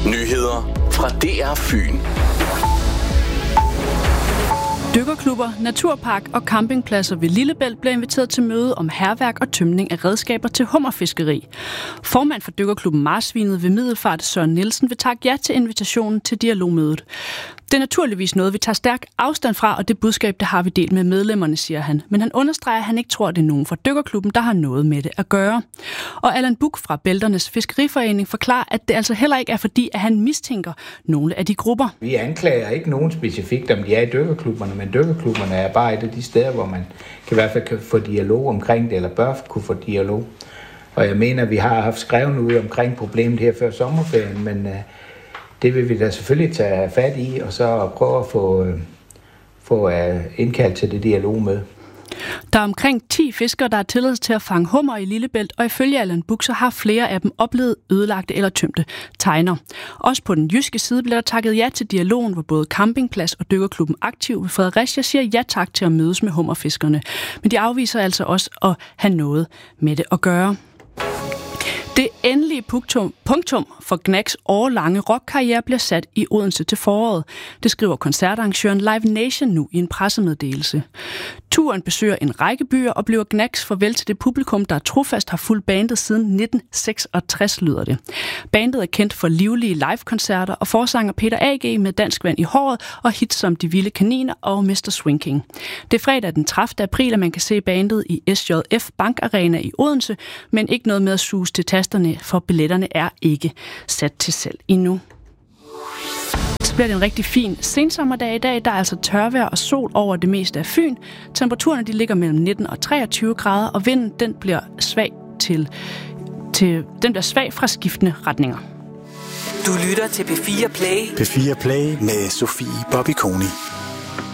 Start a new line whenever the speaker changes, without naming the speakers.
Nyheder fra DR Fyn.
Dykkerklubber, naturpark og campingpladser ved Lillebælt bliver inviteret til møde om hærværk og tømning af redskaber til hummerfiskeri. Formand for Dykkerklubben Marsvinet ved Middelfart, Søren Nielsen, vil takke ja til invitationen til dialogmødet. Det er naturligvis noget, vi tager stærk afstand fra, og det budskab, det har vi delt med medlemmerne, siger han. Men han understreger, at han ikke tror, at det er nogen fra Dykkerklubben, der har noget med det at gøre. Og Allan Buch fra Bælternes Fiskeriforening forklarer, at det altså heller ikke er fordi, at han mistænker nogle af de grupper.
Vi anklager ikke nogen specifikt, om de er i dykkerklubberne, men dykkerklubberne er bare et af de steder, hvor man i hvert fald kan få dialog omkring det, eller bør kunne få dialog. Og jeg mener, at vi har haft skrevet ud omkring problemet her før sommerferien, men det vil vi da selvfølgelig tage fat i, og så prøve at få indkaldt til det dialog med.
Der er omkring 10 fiskere, der er tilladelse til at fange hummer i Lillebælt, og ifølge Allan Buch, så har flere af dem oplevet ødelagte eller tømte tegner. Også på den jyske side bliver der takket ja til dialogen, hvor både campingplads og dykkerklubben Aktiv ved Fredericia siger ja tak til at mødes med hummerfiskerne. Men de afviser altså også at have noget med det at gøre. Det endelige punktum for Gnags årlange rockkarriere bliver sat i Odense til foråret. Det skriver koncertarrangøren Live Nation nu i en pressemeddelelse. Turen besøger en række byer og bliver Gnags farvel til det publikum, der trofast har fulgt bandet siden 1966, lyder det. Bandet er kendt for livlige live-koncerter og forsanger Peter A.G. med Dansk Vand i håret og hits som De Vilde Kaniner og Mr. Swinking. Det er fredag den 30. april, at man kan se bandet i SJF Bank Arena i Odense, men ikke noget med at suse til tasterne, for billetterne er ikke sat til salg endnu. Så bliver det en rigtig fin sensommerdag i dag. Der er altså tørvejr og sol over det meste af Fyn. Temperaturerne de ligger mellem 19 og 23 grader, og vinden den bliver svag fra skiftende retninger.
Du lytter til P4 Play.
P4 Play med Sofie Bobby Koni.